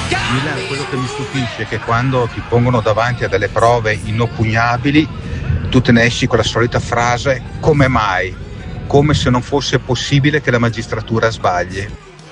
Milan, quello che mi stupisce è che quando ti pongono davanti a delle prove inoppugnabili tu te ne esci con la solita frase come mai, come se non fosse possibile che la magistratura sbagli.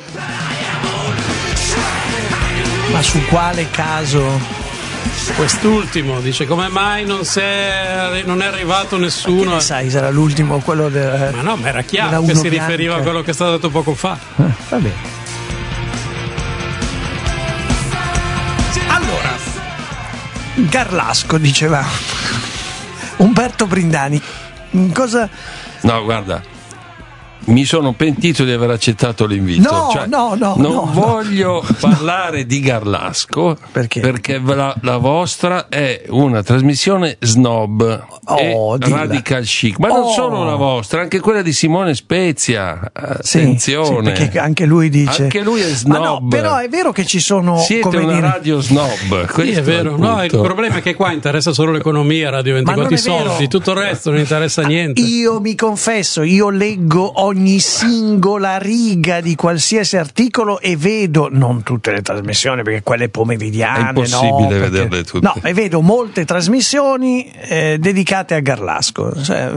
Ma su quale caso? Quest'ultimo dice come mai non è arrivato nessuno. Ma che ne sai, sarà l'ultimo quello del. Ma no, ma era chiaro che si riferiva a quello che è stato detto poco fa. Va bene. Allora, Garlasco diceva Umberto Brindani, cosa? No, guarda, mi sono pentito di aver accettato l'invito. Non voglio parlare di Garlasco perché la vostra è una trasmissione snob e radical chic, ma non solo la vostra, anche quella di Simone Spezia. Attenzione, sì, perché anche lui dice, anche lui è snob. Ma no, però è vero che ci sono, siete come una dire, radio snob. Sì, è vero. No, il problema è che qua interessa solo l'economia, Radio 24, i soldi, tutto il resto non interessa niente. Io mi confesso, io leggo ogni singola riga di qualsiasi articolo e vedo, non tutte le trasmissioni perché quelle pomeridiane è impossibile vederle tutte. No, e vedo molte trasmissioni dedicate a Garlasco. Cioè,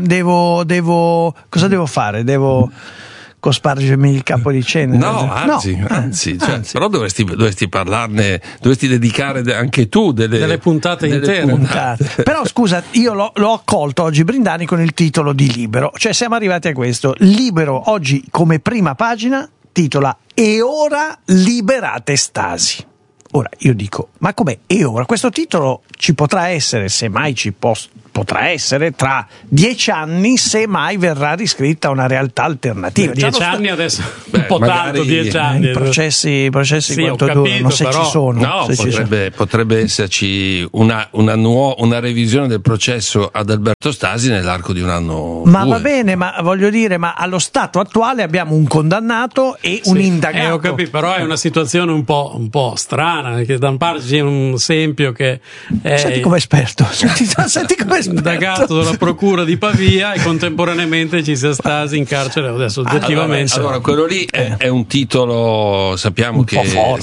cosa devo fare? Devo cospargermi il capo di cenere? Anzi, però dovresti parlarne, dovresti dedicare anche tu delle puntate intere. Però scusa, io l'ho accolto oggi Brindani con il titolo di Libero, cioè siamo arrivati a questo. Libero oggi come prima pagina titola "E ora liberate Stasi". Ora io dico, ma com'è? E ora? Questo titolo ci potrà essere, semmai potrà essere tra 10 anni, se mai verrà riscritta una realtà alternativa. 10 anni adesso, un po' tanto, 10 anni. I processi sì, quanto durano, se però, ci sono. No, potrebbe esserci una revisione del processo ad Alberto Stasi nell'arco di un anno. Ma va bene, ma voglio dire, ma allo stato attuale abbiamo un condannato e un indagato. Ho capito, però è una situazione un po' strana, perché da un parte c'è un esempio che è senti come esperto, senti come indagato dalla procura di Pavia e contemporaneamente ci sia Stasi in carcere adesso oggettivamente. Allora quello lì è un titolo, sappiamo che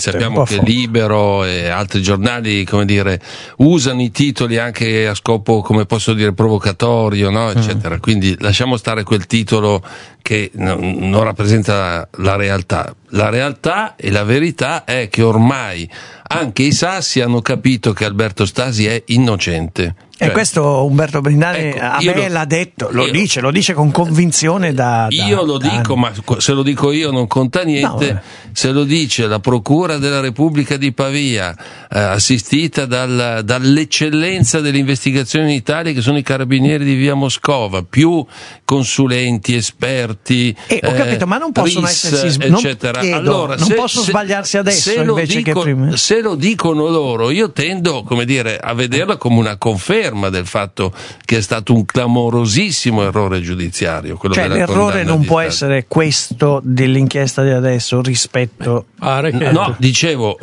Libero e altri giornali, come dire, usano i titoli anche a scopo, come posso dire, provocatorio, no? Eccetera. Quindi lasciamo stare quel titolo che non rappresenta la realtà. La realtà e la verità è che ormai anche i sassi hanno capito che Alberto Stasi è innocente. E questo Umberto Brindani l'ha detto, lo dice con convinzione io lo dico, ma se lo dico io non conta niente. No, se lo dice la Procura della Repubblica di Pavia, assistita dall'eccellenza delle investigazioni in Italia, che sono i carabinieri di via Moscova, più consulenti, esperti, ho capito, ma non possono essersi eccetera. Allora, non possono sbagliarsi adesso invece che prima. Se lo dicono loro, io tendo, come dire, a vederla come una conferma del fatto che è stato un clamorosissimo errore giudiziario. Cioè l'errore non può essere questo dell'inchiesta di adesso rispetto no, dicevo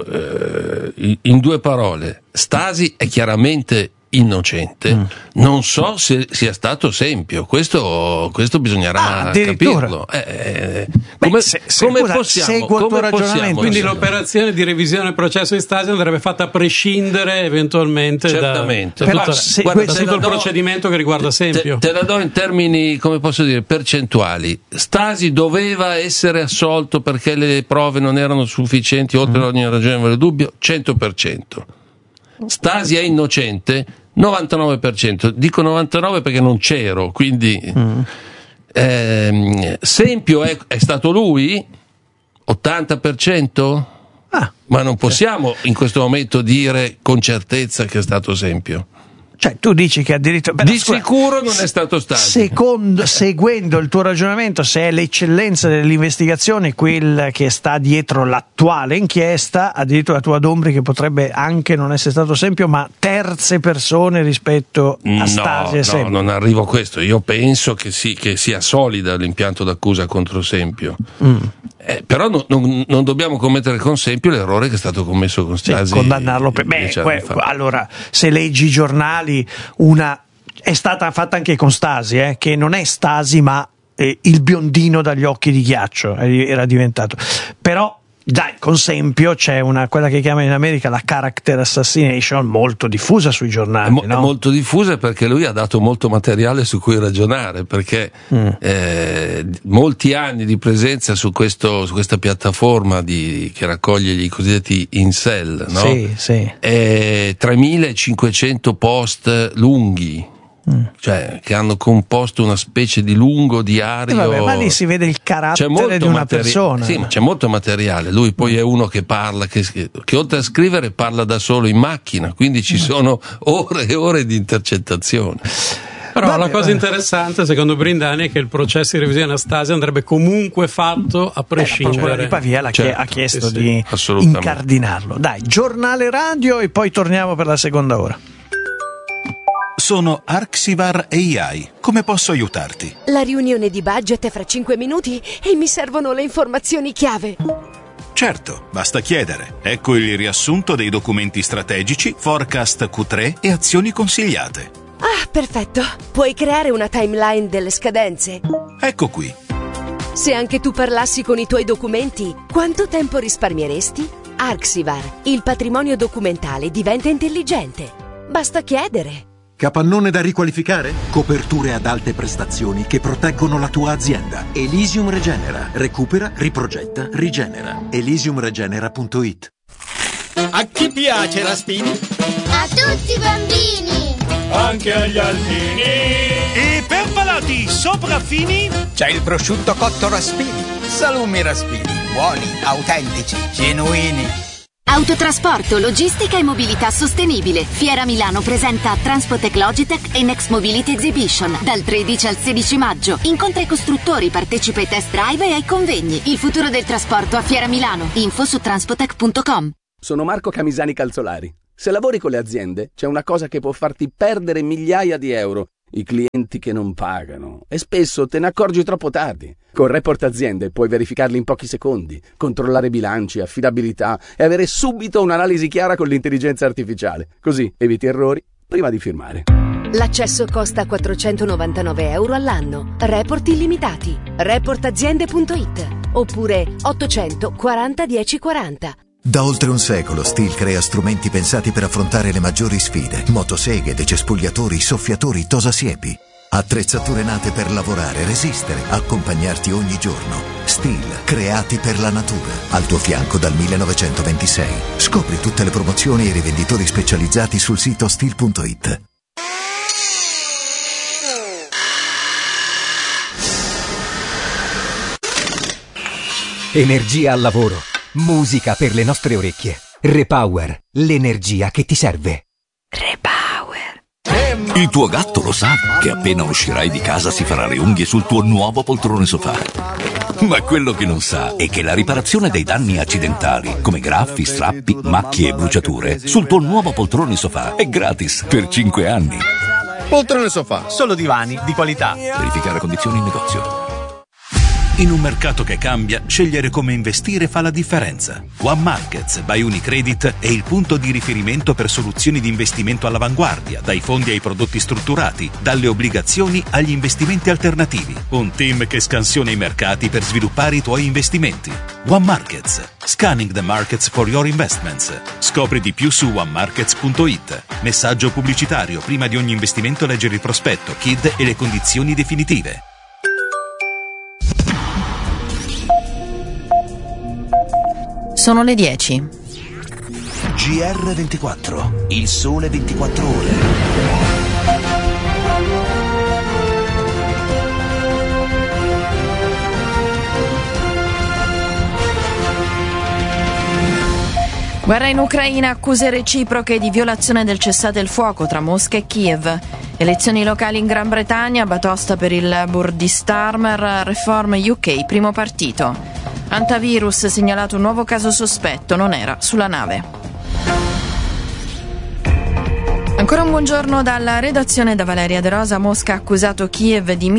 in due parole, Stasi è chiaramente innocente, non so se sia stato Sempio, questo bisognerà capirlo. Come possiamo? Quindi l'operazione di revisione del processo di Stasi andrebbe fatta a prescindere eventualmente da tutto il procedimento che riguarda Sempio. Te la do in termini, come posso dire, percentuali. Stasi doveva essere assolto perché le prove non erano sufficienti oltre ogni ragionevole dubbio, 100%. Stasi è innocente, 99%. Dico 99 perché non c'ero, quindi Sempio è stato lui? 80%? Ma non possiamo in questo momento dire con certezza che è stato Sempio. Cioè tu dici che addirittura sicuro non è stato Stasi. Seguendo il tuo ragionamento, se è l'eccellenza dell'investigazione quel che sta dietro l'attuale inchiesta, addirittura tu adombri che potrebbe anche non essere stato Sempio, ma terze persone rispetto a Stasi e Sempio. No, non arrivo a questo. Io penso che sia solida l'impianto d'accusa contro Sempio. Però non dobbiamo commettere con Sempio l'errore che è stato commesso con Stasi. Condannarlo allora, se leggi i giornali, una è stata fatta anche con Stasi, che non è Stasi ma il biondino dagli occhi di ghiaccio era diventato. Però Dai, con Sempio c'è quella che chiamano in America la character assassination, molto diffusa sui giornali. È molto diffusa perché lui ha dato molto materiale su cui ragionare, perché molti anni di presenza su questa piattaforma che raccoglie i cosiddetti incel, no? Sì. 3.500 post lunghi. Cioè, che hanno composto una specie di lungo diario. Ma lì si vede il carattere di una persona. Sì, ma c'è molto materiale. Lui poi è uno che parla, che oltre a scrivere parla da solo in macchina, quindi ci sono ore e ore di intercettazioni. Però la cosa interessante, secondo Brindani, è che il processo di revisione Stasi andrebbe comunque fatto a prescindere. La Pavia ha chiesto di incardinarlo. Dai, giornale radio e poi torniamo per la seconda ora. Sono Arxivar AI. Come posso aiutarti? La riunione di budget è fra 5 minuti e mi servono le informazioni chiave. Certo, basta chiedere. Ecco il riassunto dei documenti strategici, forecast Q3 e azioni consigliate. Ah, perfetto. Puoi creare una timeline delle scadenze? Ecco qui. Se anche tu parlassi con i tuoi documenti, quanto tempo risparmieresti? Arxivar, il patrimonio documentale diventa intelligente. Basta chiedere. Capannone da riqualificare? Coperture ad alte prestazioni che proteggono la tua azienda. Elysium Regenera. Recupera, riprogetta, rigenera. ElysiumRegenera.it. A chi piace Raspini? A tutti i bambini. Anche agli altini. E per palati sopraffini? C'è il prosciutto cotto Raspini. Salumi Raspini. Buoni, autentici, genuini. Autotrasporto, logistica e mobilità sostenibile. Fiera Milano presenta Transpotec Logitech e Next Mobility Exhibition dal 13 al 16 maggio. Incontra i costruttori, partecipa ai test drive e ai convegni. Il futuro del trasporto a Fiera Milano. Info su transpotec.com. Sono Marco Camisani Calzolari. Se lavori con le aziende, c'è una cosa che può farti perdere migliaia di euro. I clienti che non pagano. E spesso te ne accorgi troppo tardi. Con Report Aziende puoi verificarli in pochi secondi, controllare bilanci, affidabilità e avere subito un'analisi chiara con l'intelligenza artificiale. Così eviti errori prima di firmare. L'accesso costa 499 euro all'anno. Report illimitati. Reportaziende.it oppure 840 1040. Da oltre un secolo Stihl crea strumenti pensati per affrontare le maggiori sfide. Motoseghe, decespugliatori, soffiatori, tosasiepi. Attrezzature nate per lavorare, resistere, accompagnarti ogni giorno. Stihl, creati per la natura. Al tuo fianco dal 1926. Scopri tutte le promozioni e i rivenditori specializzati sul sito stihl.it. Energia al lavoro. Musica per le nostre orecchie. Repower, l'energia che ti serve. Repower. Il tuo gatto lo sa che appena uscirai di casa si farà le unghie sul tuo nuovo poltrone sofà. Ma quello che non sa è che la riparazione dei danni accidentali, come graffi, strappi, macchie e bruciature, sul tuo nuovo poltrone sofà è gratis per 5 anni. Poltrone sofà, solo divani di qualità. Verificare condizioni in negozio. In un mercato che cambia, scegliere come investire fa la differenza. One Markets by Unicredit è il punto di riferimento per soluzioni di investimento all'avanguardia, dai fondi ai prodotti strutturati, dalle obbligazioni agli investimenti alternativi. Un team che scansiona i mercati per sviluppare i tuoi investimenti. One Markets. Scanning the markets for your investments. Scopri di più su onemarkets.it. Messaggio pubblicitario. Prima di ogni investimento leggere il prospetto, KID e le condizioni definitive. Sono le 10. GR24, il sole 24 ore. Guerra in Ucraina, accuse reciproche di violazione del cessate il fuoco tra Mosca e Kiev. Elezioni locali in Gran Bretagna, batosta per il Labour di Starmer, Reform UK, primo partito. Antivirus, segnalato un nuovo caso sospetto, non era sulla nave. Ancora un buongiorno dalla redazione da Valeria De Rosa. Mosca ha accusato Kiev di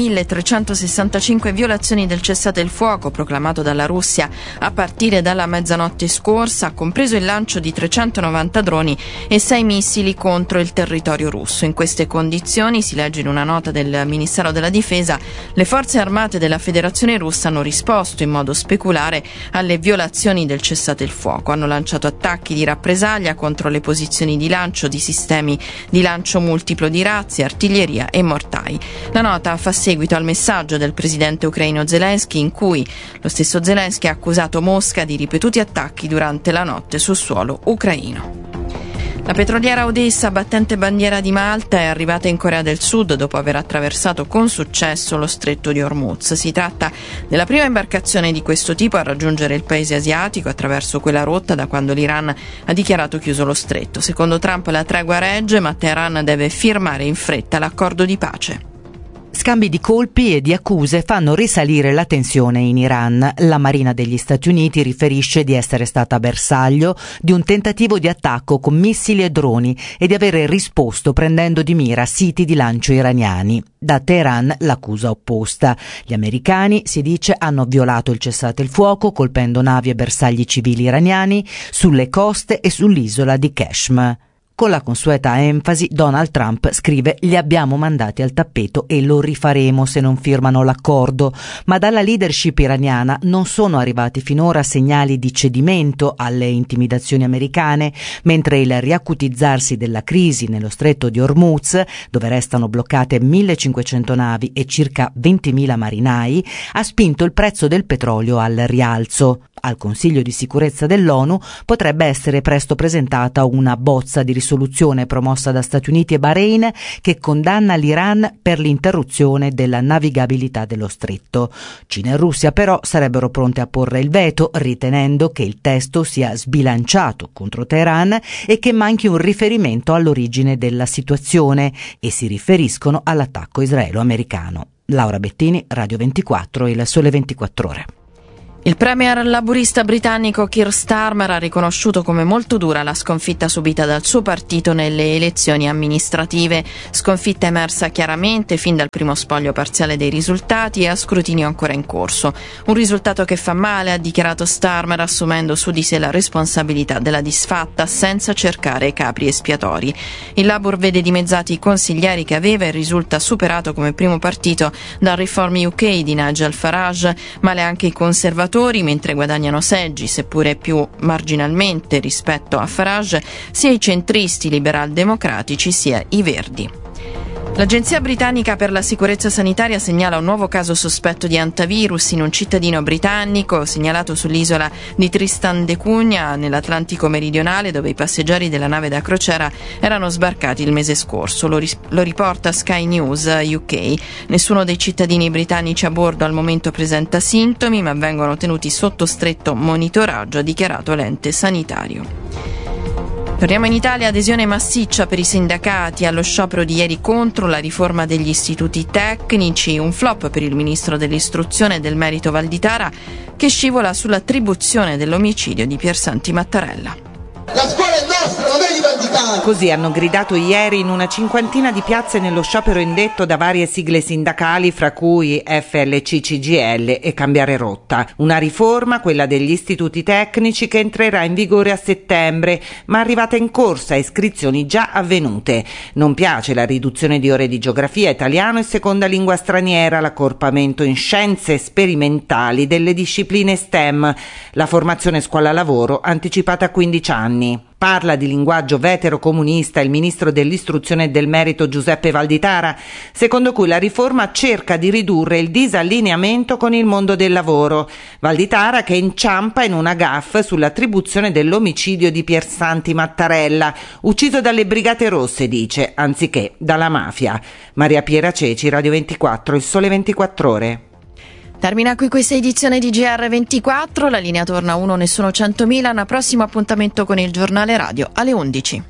1365 violazioni del cessate il fuoco proclamato dalla Russia a partire dalla mezzanotte scorsa, compreso il lancio di 390 droni e 6 missili contro il territorio russo. In queste condizioni, si legge in una nota del Ministero della Difesa, le forze armate della Federazione Russa hanno risposto in modo speculare alle violazioni del cessate il fuoco. Hanno lanciato attacchi di rappresaglia contro le posizioni di lancio di sistemi di lancio multiplo di razzi, artiglieria e mortai. La nota fa seguito al messaggio del presidente ucraino Zelensky, in cui lo stesso Zelensky ha accusato Mosca di ripetuti attacchi durante la notte sul suolo ucraino. La petroliera Odessa, battente bandiera di Malta, è arrivata in Corea del Sud dopo aver attraversato con successo lo stretto di Hormuz. Si tratta della prima imbarcazione di questo tipo a raggiungere il paese asiatico attraverso quella rotta da quando l'Iran ha dichiarato chiuso lo stretto. Secondo Trump la tregua regge, ma Teheran deve firmare in fretta l'accordo di pace. Scambi di colpi e di accuse fanno risalire la tensione in Iran. La Marina degli Stati Uniti riferisce di essere stata bersaglio di un tentativo di attacco con missili e droni e di avere risposto prendendo di mira siti di lancio iraniani. Da Teheran l'accusa opposta. Gli americani, si dice, hanno violato il cessate il fuoco colpendo navi e bersagli civili iraniani sulle coste e sull'isola di Kashmir. Con la consueta enfasi, Donald Trump scrive: li abbiamo mandati al tappeto e lo rifaremo se non firmano l'accordo, ma dalla leadership iraniana non sono arrivati finora segnali di cedimento alle intimidazioni americane, mentre il riacutizzarsi della crisi nello stretto di Hormuz, dove restano bloccate 1.500 navi e circa 20.000 marinai, ha spinto il prezzo del petrolio al rialzo. Al Consiglio di sicurezza dell'ONU potrebbe essere presto presentata una bozza di risoluzione promossa da Stati Uniti e Bahrain che condanna l'Iran per l'interruzione della navigabilità dello stretto. Cina e Russia però sarebbero pronte a porre il veto, ritenendo che il testo sia sbilanciato contro Teheran e che manchi un riferimento all'origine della situazione, e si riferiscono all'attacco israelo-americano. Laura Bettini, Radio 24, Il Sole 24 Ore. Il premier laburista britannico Keir Starmer ha riconosciuto come molto dura la sconfitta subita dal suo partito nelle elezioni amministrative, sconfitta emersa chiaramente fin dal primo spoglio parziale dei risultati e a scrutinio ancora in corso. Un risultato che fa male, ha dichiarato Starmer, assumendo su di sé la responsabilità della disfatta senza cercare capri espiatori. Il Labour vede dimezzati i consiglieri che aveva e risulta superato come primo partito dal Reform UK di Nigel Farage, male anche i conservatori, mentre guadagnano seggi, seppure più marginalmente rispetto a Farage, sia i centristi liberal-democratici sia i Verdi. L'Agenzia britannica per la sicurezza sanitaria segnala un nuovo caso sospetto di antivirus in un cittadino britannico segnalato sull'isola di Tristan da Cunha nell'Atlantico meridionale, dove i passeggeri della nave da crociera erano sbarcati il mese scorso. Lo riporta Sky News UK. Nessuno dei cittadini britannici a bordo al momento presenta sintomi, ma vengono tenuti sotto stretto monitoraggio, ha dichiarato l'ente sanitario. Torniamo in Italia. Adesione massiccia per i sindacati allo sciopero di ieri contro la riforma degli istituti tecnici, un flop per il ministro dell'istruzione e del merito Valditara, che scivola sull'attribuzione dell'omicidio di Piersanti Mattarella. La scuola è nostra, non è di Valditara! Così hanno gridato ieri in una cinquantina di piazze nello sciopero indetto da varie sigle sindacali, fra cui FLC, CGIL e Cambiare Rotta. Una riforma, quella degli istituti tecnici, che entrerà in vigore a settembre, ma arrivata in corsa a iscrizioni già avvenute. Non piace la riduzione di ore di geografia, italiano e seconda lingua straniera, l'accorpamento in scienze sperimentali delle discipline STEM, la formazione scuola-lavoro anticipata a 15 anni. Parla di linguaggio vetero-comunista il ministro dell'istruzione e del merito Giuseppe Valditara, secondo cui la riforma cerca di ridurre il disallineamento con il mondo del lavoro. Valditara che inciampa in una gaffe sull'attribuzione dell'omicidio di Piersanti Mattarella, ucciso dalle Brigate Rosse, dice, anziché dalla mafia. Maria Piera Ceci, Radio 24, Il Sole 24 Ore. Termina qui questa edizione di GR24, la linea torna a 1 Nessuno 100.000, un prossimo appuntamento con il giornale radio alle 11.